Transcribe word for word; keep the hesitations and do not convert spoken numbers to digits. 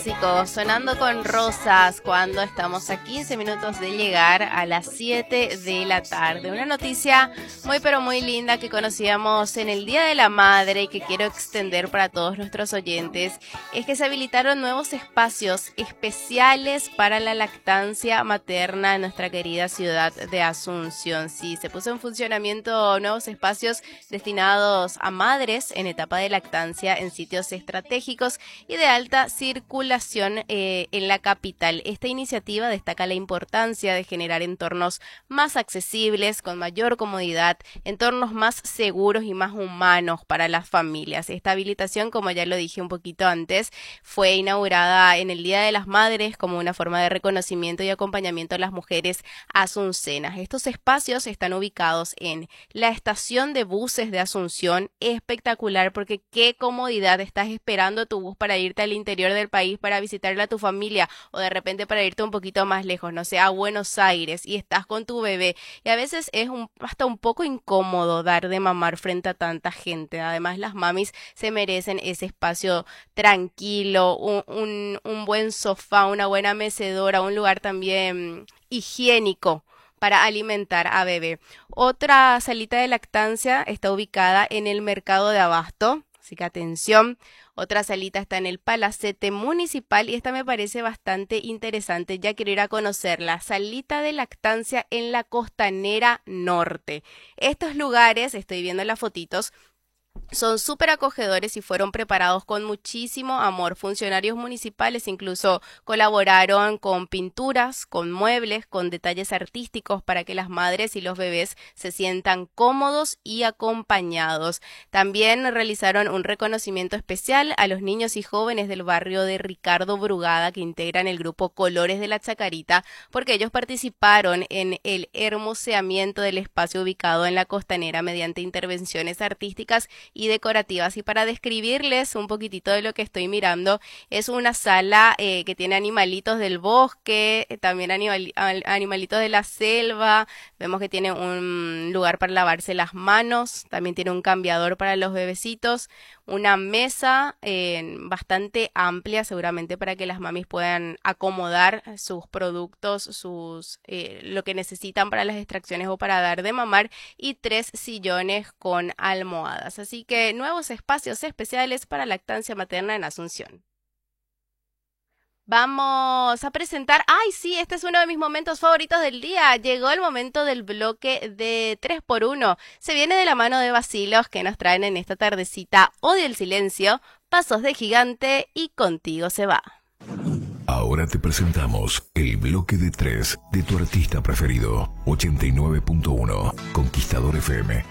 clásico sonando con Rosas cuando estamos a quince minutos de llegar a las siete de la tarde. Una noticia muy pero muy linda que conocíamos en el Día de la Madre y que quiero extender para todos nuestros oyentes es que se habilitaron nuevos espacios especiales para la lactancia materna en nuestra querida ciudad de Asunción. Sí, se puso en funcionamiento nuevos espacios destinados a madres en etapa de lactancia en sitios estratégicos y de alta circulación eh, en la capital. Esta iniciativa destaca la importancia de generar entornos más accesibles, con mayor comodidad, entornos más seguros y más humanos para las familias. Esta habilitación, como ya lo dije un poquito antes, fue inaugurada en el Día de las Madres como una forma de reconocimiento y acompañamiento a las mujeres asuncenas. Estos espacios están ubicados en la estación de buses de Asunción, espectacular porque qué comodidad, estás esperando tu bus para irte al interior del país para visitarle a tu familia o de repente para irte un poquito más lejos, no sé, a Buenos Aires y estás con tu bebé y a veces es un, hasta un poco incómodo dar de mamar frente a tanta gente. Además las mamis se merecen ese espacio tranquilo, un, un, un buen sofá, una buena mecedora, un lugar también higiénico para alimentar a bebé. Otra salita de lactancia está ubicada en el mercado de Abasto, así que atención. Otra salita está en el Palacete Municipal y esta me parece bastante interesante, ya quiero ir a conocerla. Salita de lactancia en la Costanera Norte. Estos lugares, estoy viendo las fotitos, son súper acogedores y fueron preparados con muchísimo amor. Funcionarios municipales incluso colaboraron con pinturas, con muebles, con detalles artísticos para que las madres y los bebés se sientan cómodos y acompañados. También realizaron un reconocimiento especial a los niños y jóvenes del barrio de Ricardo Brugada que integran el grupo Colores de la Chacarita porque ellos participaron en el hermoseamiento del espacio ubicado en la costanera mediante intervenciones artísticas y decorativas. Y para describirles un poquitito de lo que estoy mirando, es una sala eh, que tiene animalitos del bosque, eh, también animal, animalitos de la selva, vemos que tiene un lugar para lavarse las manos, también tiene un cambiador para los bebecitos, una mesa eh, bastante amplia seguramente para que las mamis puedan acomodar sus productos, sus eh, lo que necesitan para las extracciones o para dar de mamar, y tres sillones con almohadas. Así que nuevos espacios especiales para lactancia materna en Asunción. Vamos a presentar, ay sí, este es uno de mis momentos favoritos del día, llegó el momento del bloque de tres por uno, se viene de la mano de Bacilos que nos traen en esta tardecita Odio el Silencio, Pasos de Gigante y Contigo se va. Ahora te presentamos el bloque de tres de tu artista preferido, ochenta y nueve punto uno, Conquistador F M.